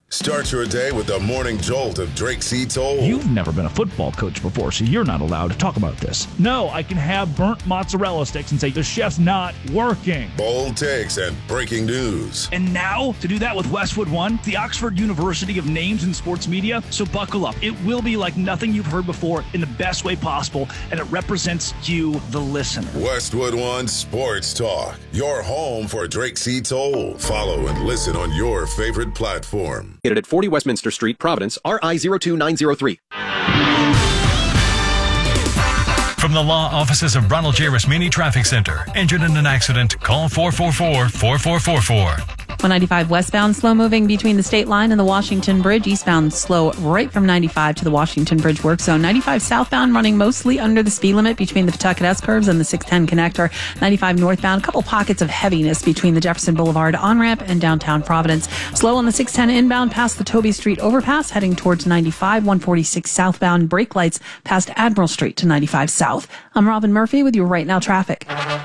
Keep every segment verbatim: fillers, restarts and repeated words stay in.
Start your day with the morning jolt of Drake C. Toll. You've never been a football coach before, so you're not allowed to talk about this. No, I can have burnt mozzarella sticks and say the chef's not working. Bold takes and breaking news. And now, to do that with Westwood One, the Oxford University of names in sports media, so buckle up. It will be like nothing you've heard before in the best way possible, and it represents you, the listener. Westwood One Sports Talk, your home for Drake C. Toll. Follow and listen on your favorite platform. At forty Westminster Street, Providence, R I zero two nine zero three. From the law offices of Ronald J. Rasmini Traffic Center. Injured in an accident? Call four four four, four four four four. one ninety-five westbound, slow moving between the state line and the Washington Bridge. Eastbound, slow right from ninety-five to the Washington Bridge work zone. ninety-five southbound, running mostly under the speed limit between the Pawtucket S-curves and the six ten connector. ninety-five northbound, a couple pockets of heaviness between the Jefferson Boulevard on-ramp and downtown Providence. Slow on the six ten inbound past the Toby Street overpass, heading towards ninety-five. one forty-six southbound, brake lights past Admiral Street to ninety-five south. I'm Robin Murphy with your Right Now traffic.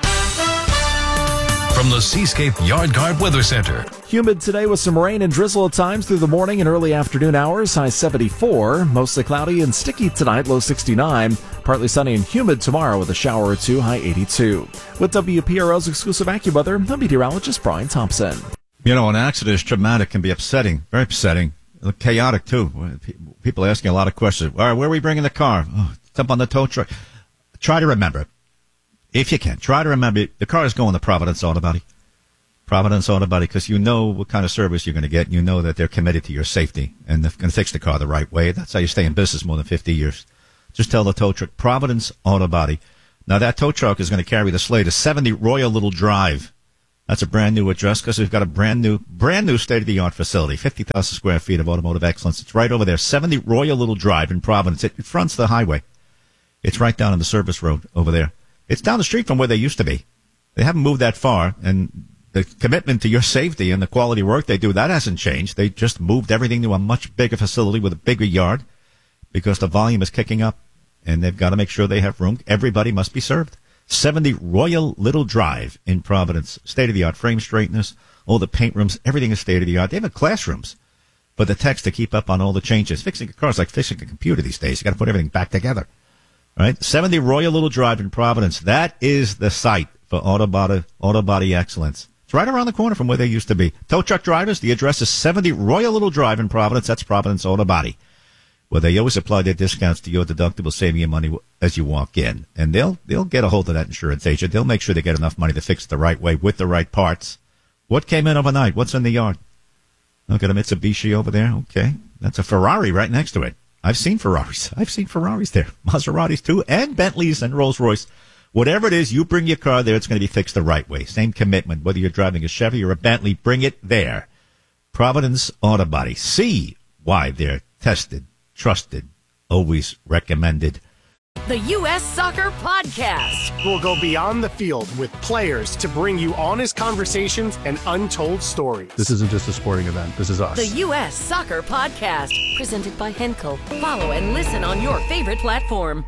From the Seascape Yard Guard Weather Center. Humid today with some rain and drizzle at times through the morning and early afternoon hours. High seventy-four. Mostly cloudy and sticky tonight. Low sixty-nine. Partly sunny and humid tomorrow with a shower or two. High eighty-two. With W P R O's exclusive AccuWeather, I'm meteorologist Brian Thompson. You know, an accident is traumatic, can be upsetting, very upsetting, chaotic too. People asking a lot of questions. All right, where are we bringing the car? Oh, it's up on the tow truck. Try to remember, if you can, try to remember the car is going to Providence Auto Body. Providence Auto Body, because you know what kind of service you're going to get. And you know that they're committed to your safety and they're going to fix the car the right way. That's how you stay in business more than fifty years. Just tell the tow truck, Providence Auto Body. Now, that tow truck is going to carry the sleigh to seventy Royal Little Drive. That's a brand new address because we've got a brand new, brand new state-of-the-art facility, fifty thousand square feet of automotive excellence. It's right over there, seventy Royal Little Drive in Providence. It fronts the highway. It's right down on the service road over there. It's down the street from where they used to be. They haven't moved that far, and the commitment to your safety and the quality work they do, that hasn't changed. They just moved everything to a much bigger facility with a bigger yard because the volume is kicking up, and they've got to make sure they have room. Everybody must be served. seventy Royal Little Drive in Providence. State-of-the-art frame straighteners, all the paint rooms, everything is state-of-the-art. They have classrooms for the techs to keep up on all the changes. Fixing a car is like fixing a computer these days. You got to put everything back together. Right, seventy Royal Little Drive in Providence. That is the site for auto body, auto body excellence. It's right around the corner from where they used to be. Tow truck drivers, the address is seventy Royal Little Drive in Providence. That's Providence Auto Body, where they always apply their discounts to your deductible, saving you money as you walk in. And they'll they'll get a hold of that insurance agent. They'll make sure they get enough money to fix it the right way with the right parts. What came in overnight? What's in the yard? Look at a Mitsubishi over there. Okay, that's a Ferrari right next to it. I've seen Ferraris. I've seen Ferraris there. Maseratis too, and Bentleys and Rolls-Royce. Whatever it is, you bring your car there, it's going to be fixed the right way. Same commitment. Whether you're driving a Chevy or a Bentley, bring it there. Providence Auto Body. See why they're tested, trusted, always recommended. The U S Soccer Podcast. We'll go beyond the field with players to bring you honest conversations and untold stories. This isn't just a sporting event. This is us. The U S Soccer Podcast. Presented by Henkel. Follow and listen on your favorite platform.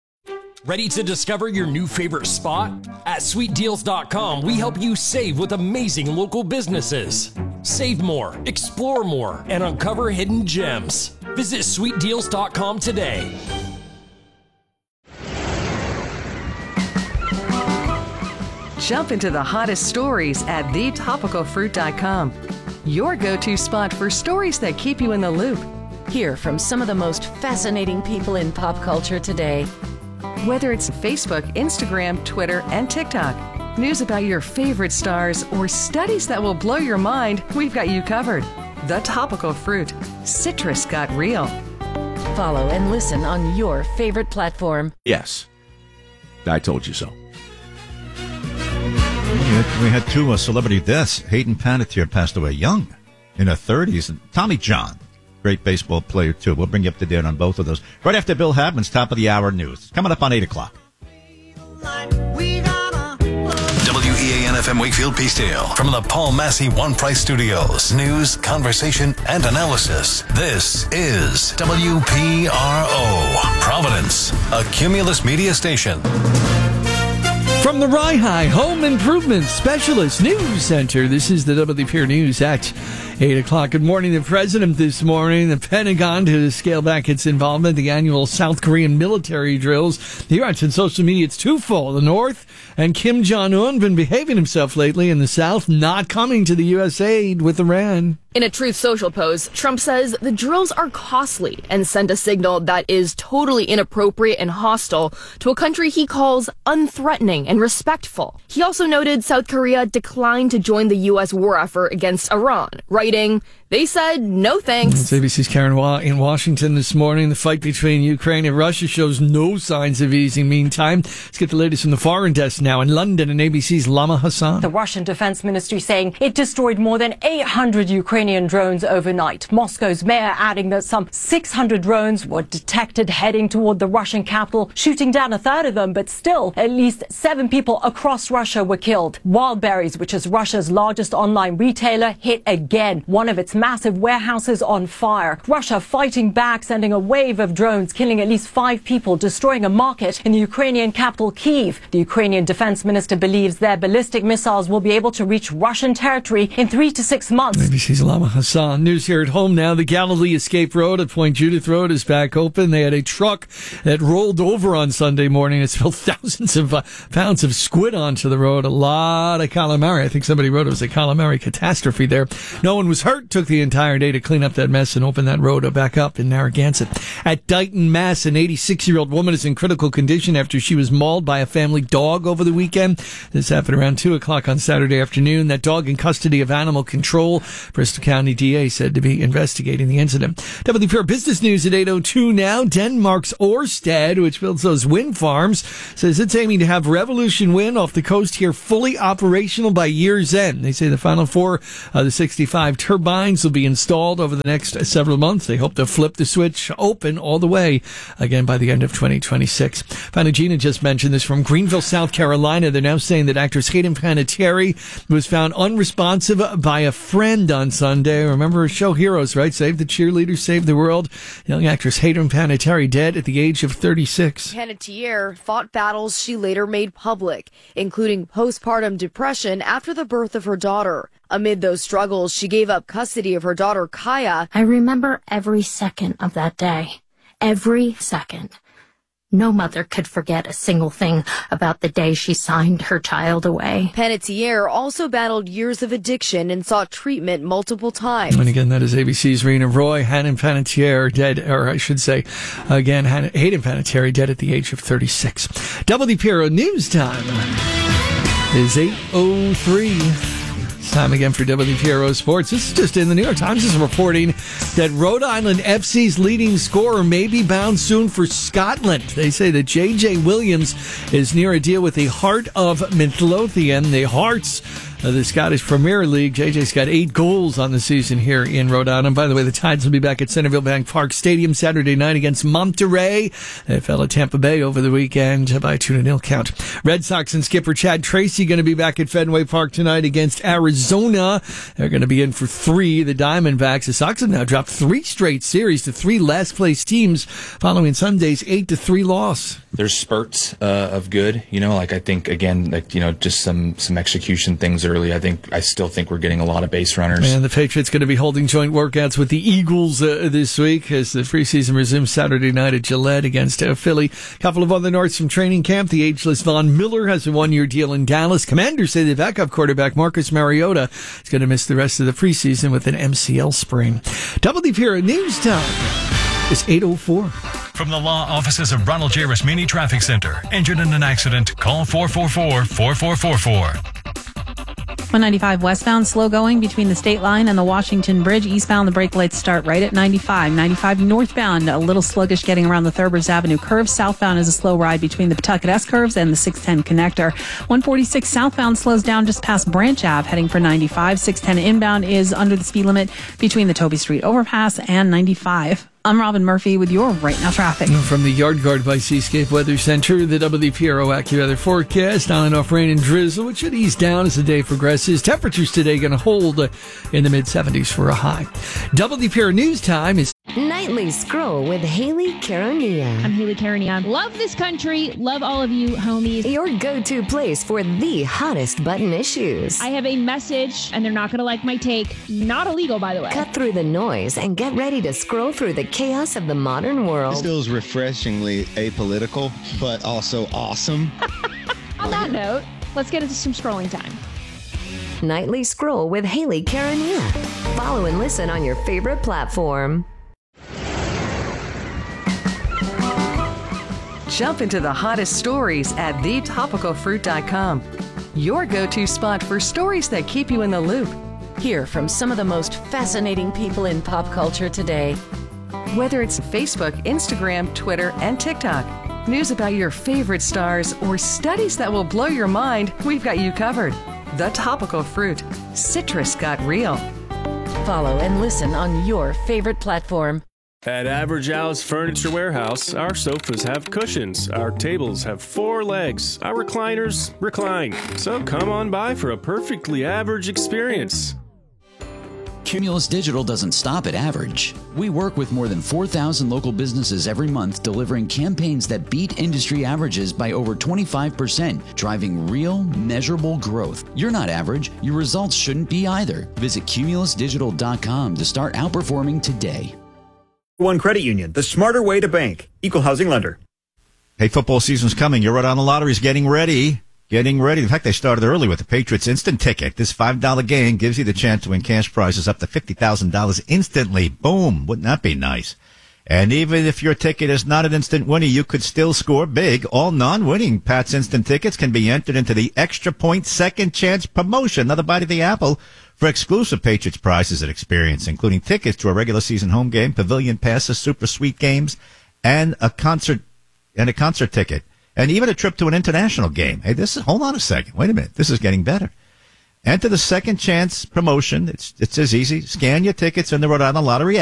Ready to discover your new favorite spot? At sweet deals dot com, we help you save with amazing local businesses. Save more, explore more, and uncover hidden gems. Visit sweet deals dot com today. Jump into the hottest stories at the topical fruit dot com. Your go-to spot for stories that keep you in the loop. Hear from some of the most fascinating people in pop culture today. Whether it's Facebook, Instagram, Twitter, and TikTok, news about your favorite stars, or studies that will blow your mind, we've got you covered. The Topical Fruit. Citrus got real. Follow and listen on your favorite platform. Yes. I told you so. We had two uh, celebrity deaths. Hayden Panettiere passed away young, in her thirties. And Tommy John, great baseball player, too. We'll bring you up to date on both of those. Right after Bill Hadman's top of the hour news. Coming up on eight o'clock. W E A N F M Wakefield Peacedale. From the Paul Massey One Price Studios. News, conversation, and analysis. This is W P R O. Providence, a Cumulus media station. From the Rye High Home Improvement Specialist News Center, this is the W P R News at eight o'clock. Good morning. The president this morning, the Pentagon to scale back its involvement in the annual South Korean military drills. He writes on social media, it's twofold. The North and Kim Jong-un been behaving himself lately, and the South not coming to the U S aid with Iran. In a Truth Social post, Trump says the drills are costly and send a signal that is totally inappropriate and hostile to a country he calls unthreatening and respectful. He also noted South Korea declined to join the U S war effort against Iran, writing, they said no thanks. It's A B C's Karen Wa in Washington this morning. The fight between Ukraine and Russia shows no signs of easing. Meantime, let's get the latest from the foreign desk now in London and A B C's Lama Hassan. The Russian Defense Ministry saying it destroyed more than eight hundred Ukrainian drones overnight. Moscow's mayor adding that some six hundred drones were detected heading toward the Russian capital, shooting down a third of them, but still at least seven people across Russia were killed. Wildberries, which is Russia's largest online retailer, hit again. One of its massive warehouses on fire. Russia fighting back, sending a wave of drones, killing at least five people, destroying a market in the Ukrainian capital, Kyiv. The Ukrainian defense minister believes their ballistic missiles will be able to reach Russian territory in three to six months. A B C's Lama Hassan. News here at home now. The Galilee Escape Road at Point Judith Road is back open. They had a truck that rolled over on Sunday morning. It spilled thousands of uh, pounds of squid onto the road. A lot of calamari. I think somebody wrote it was a calamari catastrophe there. No one was hurt. Took the entire day to clean up that mess and open that road back up in Narragansett. At Dighton, Mass, an eighty-six-year-old woman is in critical condition after she was mauled by a family dog over the weekend. This happened around two o'clock on Saturday afternoon. That dog in custody of animal control. Bristol County D A said to be investigating the incident. W P R Business News at eight oh two now. Denmark's Ørsted, which builds those wind farms, says it's aiming to have Revolution Wind off the coast here fully operational by year's end. They say the final four of the sixty-five turbines will be installed over the next several months. They hope to flip the switch open all the way again by the end of twenty twenty-six. Finally, Gina just mentioned this from Greenville, South Carolina. They're now saying that actress Hayden Panettiere was found unresponsive by a friend on Sunday. Remember her show Heroes, right? Save the cheerleaders, save the world. Young actress Hayden Panettiere dead at the age of thirty-six. Panettiere fought battles she later made public, including postpartum depression after the birth of her daughter. Amid those struggles, she gave up custody of her daughter, Kaya. I remember every second of that day. Every second. No mother could forget a single thing about the day she signed her child away. Panettiere also battled years of addiction and sought treatment multiple times. And again, that is A B C's Rena Roy. Hayden Panettiere dead, or I should say, again, Hayden Panettiere dead at the age of thirty-six. W P R O News Time is eight oh three. Time again for W P R O Sports. This is just in. The New York Times is reporting that Rhode Island F C's leading scorer may be bound soon for Scotland. They say that J J Williams is near a deal with the Heart of Midlothian. The Hearts of the Scottish Premier League. J J's got eight goals on the season here in Rhode Island. By the way, the Tides will be back at Centerville Bank Park Stadium Saturday night against Monterey. They fell at Tampa Bay over the weekend by a two to nil count. Red Sox and skipper Chad Tracy going to be back at Fenway Park tonight against Arizona. They're going to be in for three. The Diamondbacks. The Sox have now dropped three straight series to three last place teams following Sunday's eight to three loss. There's spurts uh, of good, you know, like I think, again, like, you know, just some, some execution things early. I think, I still think we're getting a lot of base runners. And the Patriots going to be holding joint workouts with the Eagles uh, this week as the preseason resumes Saturday night at Gillette against uh, Philly. A couple of other notes from training camp. The ageless Von Miller has a one-year deal in Dallas. Commanders say the backup quarterback Marcus Mariota is going to miss the rest of the preseason with an M C L sprain. W P R News Time. It's eight oh four. From the law offices of Ronald J. Rasmini Traffic Center. Injured in an accident? Call four four four, four four four four. one ninety-five westbound, slow going between the state line and the Washington Bridge. Eastbound, the brake lights start right at ninety-five. ninety-five northbound, a little sluggish getting around the Thurbers Avenue curve. Southbound is a slow ride between the Pawtucket S curves and the six ten connector. one forty-six southbound slows down just past Branch Ave, heading for ninety-five. six ten inbound is under the speed limit between the Toby Street overpass and ninety-five. I'm Robin Murphy with your Right Now Traffic. From the Yard Guard by Seascape Weather Center, the W P R O AccuWeather forecast. On and off rain and drizzle, which should ease down as the day progresses. Temperatures today going to hold in the mid seventies for a high. W P R News Time is Nightly Scroll with Haley Caronia. I'm Haley Caronia. Love this country. Love all of you, homies. Your go-to place for the hottest button issues. I have a message, and they're not going to like my take. Not illegal, by the way. Cut through the noise and get ready to scroll through the chaos of the modern world. This feels refreshingly apolitical, but also awesome. On that note, let's get into some scrolling time. Nightly Scroll with Haley Caronia. Follow and listen on your favorite platform. Jump into the hottest stories at the topical fruit dot com. Your go-to spot for stories that keep you in the loop. Hear from some of the most fascinating people in pop culture today. Whether it's Facebook, Instagram, Twitter, and TikTok, news about your favorite stars, or studies that will blow your mind, we've got you covered. The Topical Fruit. Citrus got real. Follow and listen on your favorite platform. At Average Al's Furniture Warehouse, our sofas have cushions, our tables have four legs, our recliners recline. So come on by for a perfectly average experience. Cumulus Digital doesn't stop at average. We work with more than four thousand local businesses every month, delivering campaigns that beat industry averages by over twenty-five percent, driving real, measurable growth. You're not average. Your results shouldn't be either. Visit cumulus digital dot com to start outperforming today. One Credit Union, the smarter way to bank. Equal housing lender. Hey, football season's coming. Your Rhode Island Lottery's getting ready. Getting ready. In fact, they started early with the Patriots Instant Ticket. This five dollar game gives you the chance to win cash prizes up to fifty thousand dollars instantly. Boom. Wouldn't that be nice? And even if your ticket is not an instant winner, you could still score big. All non-winning Pat's Instant Tickets can be entered into the Extra Point Second Chance promotion. Another bite of the apple for exclusive Patriots prizes and experience, including tickets to a regular season home game, pavilion passes, super sweet games, and a concert, and a concert ticket. And even a trip to an international game. Hey, this is, hold on a second. Wait a minute. This is getting better. Enter the Second Chance promotion. It's, it's as easy. Scan your tickets in the Rhode Island Lottery